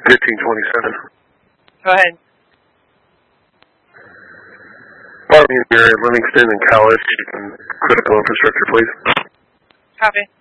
1527. Go ahead. Army here at Livingston and College and critical infrastructure, please. Copy.